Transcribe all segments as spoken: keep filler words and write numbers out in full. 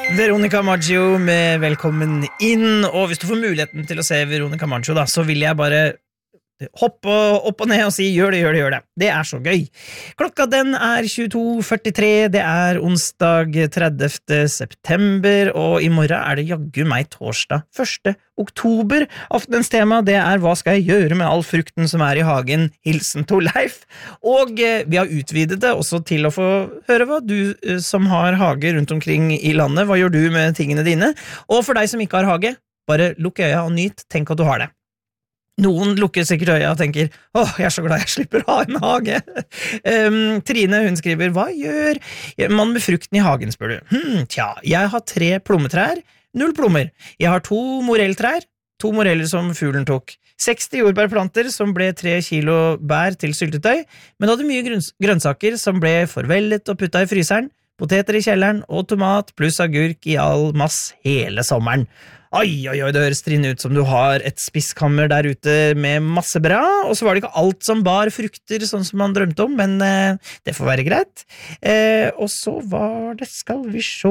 Veronica Maggio med velkommen inn. Og hvis du får muligheten til å se Veronica Maggio da, så vil jeg bare hoppe opp og ned og si gjør det, gjør det, gjør det. Det er så gøy. Klokka den er tjueto førtitre, det er onsdag tredivte september, og i morgen er det jaggu meg torsdag første oktober. Aftenens tema, det er hva skal jeg gjøre med all frukten som er i hagen? Hilsen Torleif. Og eh, vi har utvidet det også til å få høre hva du eh, som har hage rundt omkring i landet, hva gjør du med tingene dine? Og for deg som ikke har hage, bare lukk øya og nyt, tenk at du har det. Noen lukker sikkert øya og tenker åh, jeg er så glad jeg slipper å ha en hage. um, Trine, hun skriver hva gjør man med frukten i hagen, spør du? Hm, tja, jeg har tre plommetrær, null plommer. Jeg har to morelltrær, to moreller som fuglen tok. seksti jordbærplanter som ble tre kilo bær til syltetøy, men hadde mye grønns grønnsaker som ble forvellet og putta i fryseren, poteter i kjelleren og tomat pluss agurk i all mass hele sommeren. Oi, oi, oi, det høres Trine ut som du har et spisskammer der ute med masse bra, og så var det ikke alt som bar frukter sånn som man drømte om, men eh, det får være greit. Eh, og så var det, skal vi se...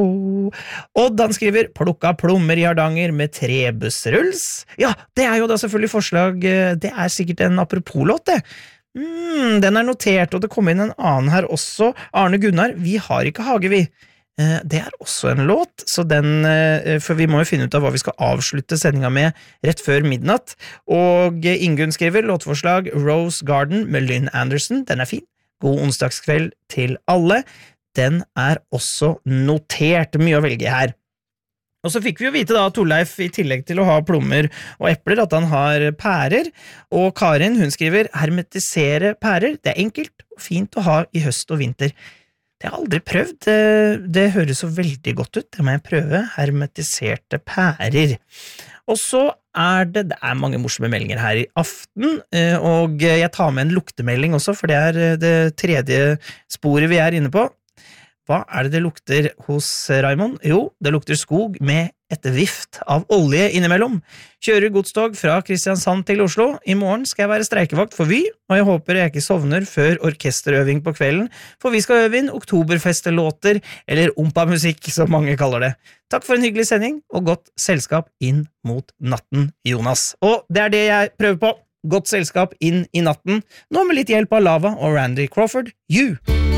Og Dan skriver, plukka plommer i Hardanger med trebusseruls. Ja, det er jo da selvfølgelig forslag, det er sikkert en apropos-låt, det. Mm, den er notert, og det kom inn en annen her også. Arne Gunnar, vi har ikke hage, vi. Det er også en låt, så den, for vi må jo finne ut av hva vi skal avslutte sendingen med rett før midnatt. Og Ingunn skriver låtforslag Rose Garden med Lynn Anderson. Den er fin. God onsdagskveld til alle. Den er også notert. Mye å velge her. Og så fikk vi jo vite da at Torleif i tillegg til å ha plommer og epler at han har pærer, og Karin hun skriver hermetisere pærer, det er enkelt og fint å ha i høst og vinter. Det har jeg aldri prøvd, det, det høres så veldig godt ut, det må jeg prøve, hermetiserte pærer. Og så er det, det er mange morsomme meldinger her i aften, og jeg tar med en luktemelding også, for det er det tredje sporet vi er inne på. Hva er det det lukter hos Raimond? Jo, det lukter skog med et vift av olje innimellom. Kjører godstog fra Kristiansand til Oslo. I morgen skal jeg være streikevakt for Vy, og jeg håper jeg ikke sovner før orkesterøving på kvelden, for vi skal øve inn oktoberfestelåter, eller ompa-musikk, som mange kaller det. Takk for en hyggelig sending, og godt selskap inn mot natten, Jonas. Og det er det jeg prøver på. Godt selskap inn i natten, nå med litt hjelp av Lava og Randy Crawford. You!